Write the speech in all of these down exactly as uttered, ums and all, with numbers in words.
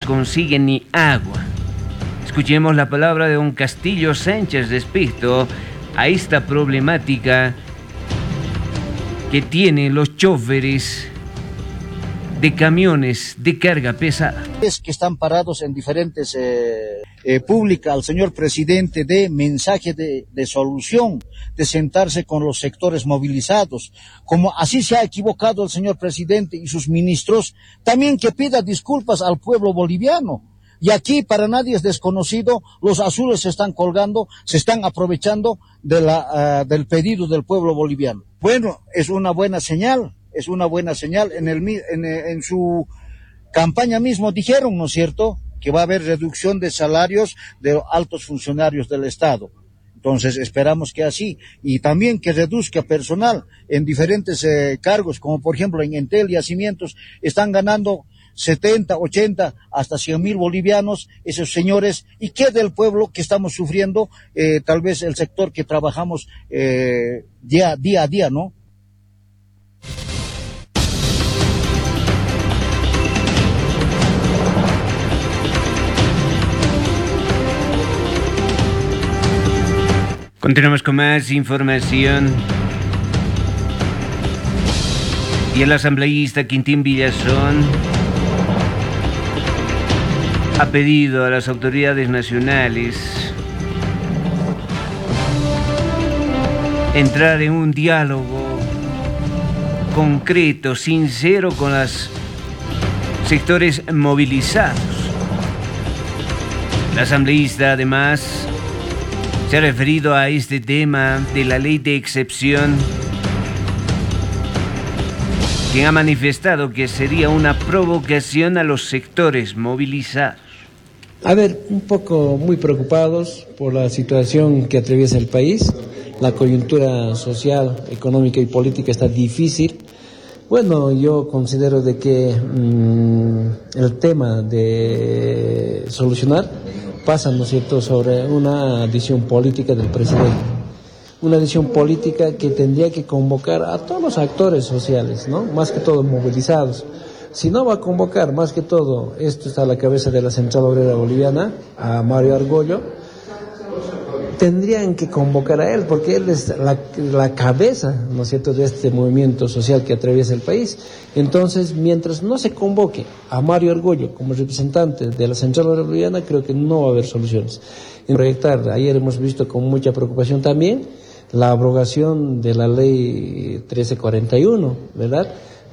consiguen ni agua. Escuchemos la palabra de don Castillo Sánchez respecto a esta problemática que tienen los choferes de camiones de carga pesada. Es que están parados en diferentes eh, eh, pública al señor presidente de mensaje de, de solución, de sentarse con los sectores movilizados, como así se ha equivocado el señor presidente y sus ministros, también que pida disculpas al pueblo boliviano. Y aquí para nadie es desconocido, los azules se están colgando, se están aprovechando de la, uh, del pedido del pueblo boliviano. Bueno, es una buena señal, es una buena señal. En, el, en, en su campaña mismo dijeron, ¿no es cierto?, que va a haber reducción de salarios de los altos funcionarios del Estado. Entonces esperamos que así, y también que reduzca personal en diferentes eh, cargos, como por ejemplo en Entel y Yacimientos, están ganando setenta, ochenta, hasta cien mil bolivianos, esos señores, y qué del pueblo que estamos sufriendo, eh, tal vez el sector que trabajamos eh, día, día a día, ¿no? Continuamos con más información. Y el asambleísta Quintín Villazón ha pedido a las autoridades nacionales entrar en un diálogo concreto, sincero con los sectores movilizados. El asambleísta además se ha referido a este tema de la ley de excepción, quien ha manifestado que sería una provocación a los sectores movilizados. A ver, un poco muy preocupados por la situación que atraviesa el país. La coyuntura social, económica y política está difícil. Bueno, yo considero de que mmm, el tema de solucionar pasa, ¿no es cierto?, sobre una decisión política del presidente. Una decisión política que tendría que convocar a todos los actores sociales, ¿no?, más que todo movilizados. Si no va a convocar, más que todo, esto está a la cabeza de la Central Obrera Boliviana, a Mario Argollo, tendrían que convocar a él, porque él es la, la cabeza, ¿no es cierto?, de este movimiento social que atraviesa el país. Entonces, mientras no se convoque a Mario Argollo como representante de la Central Obrera Boliviana, creo que no va a haber soluciones. En proyectar, ayer hemos visto con mucha preocupación también la abrogación de la ley trece cuarenta y uno, ¿verdad?,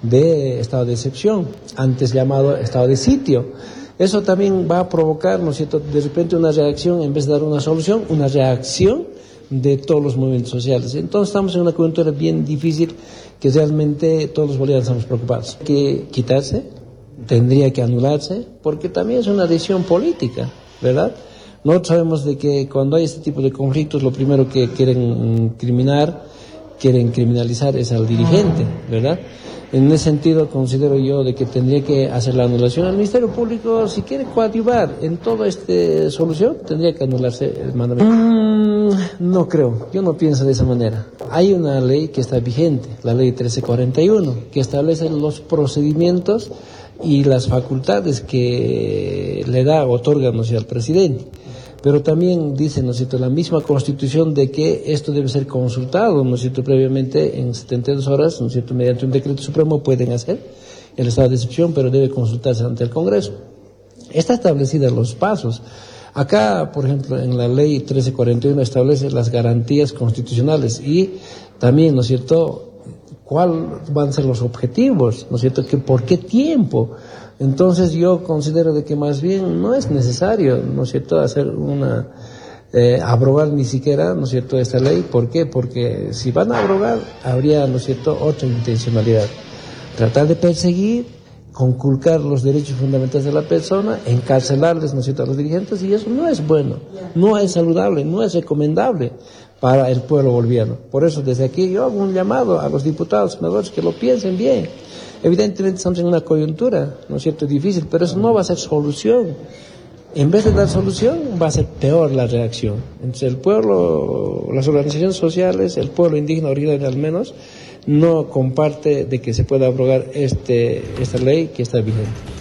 de estado de excepción, antes llamado estado de sitio. Eso también va a provocar, ¿no es cierto?, de repente una reacción, en vez de dar una solución, una reacción de todos los movimientos sociales. Entonces estamos en una coyuntura bien difícil que realmente todos los bolivianos estamos preocupados. Hay que quitarse, tendría que anularse, porque también es una decisión política, ¿verdad? Nosotros sabemos de que cuando hay este tipo de conflictos, lo primero que quieren criminar, quieren criminalizar es al dirigente, ¿verdad? En ese sentido, considero yo de que tendría que hacer la anulación. El Ministerio Público, si quiere coadyuvar en toda esta solución, tendría que anularse el mandamiento. Mm, no creo, yo no pienso de esa manera. Hay una ley que está vigente, la ley trece cuarenta y uno, que establece los procedimientos y las facultades que le da, otorga, no sé, al presidente. Pero también dice, ¿no es cierto?, la misma Constitución de que esto debe ser consultado, ¿no es cierto?, previamente en setenta y dos horas, ¿no es cierto?, mediante un decreto supremo pueden hacer el estado de excepción, pero debe consultarse ante el Congreso. Está establecida los pasos. Acá, por ejemplo, en la ley trece cuarenta y uno establece las garantías constitucionales y también, ¿no es cierto?, cuáles van a ser los objetivos, ¿no es cierto?, que por qué tiempo. Entonces yo considero de que más bien no es necesario, ¿no es cierto?, hacer una, eh, abrogar ni siquiera, ¿no es cierto?, esta ley. ¿Por qué? Porque si van a abrogar, habría, ¿no es cierto?, otra intencionalidad. Tratar de perseguir, conculcar los derechos fundamentales de la persona, encarcelarles, ¿no es cierto?, a los dirigentes, y eso no es bueno, no es saludable, no es recomendable para el pueblo boliviano. Por eso desde aquí yo hago un llamado a los diputados, senadores, que lo piensen bien. Evidentemente estamos en una coyuntura, ¿no es cierto?, difícil, pero eso no va a ser solución. En vez de dar solución, va a ser peor la reacción. Entonces el pueblo, las organizaciones sociales, el pueblo indígena originario al menos, no comparte de que se pueda abrogar este, esta ley que está vigente.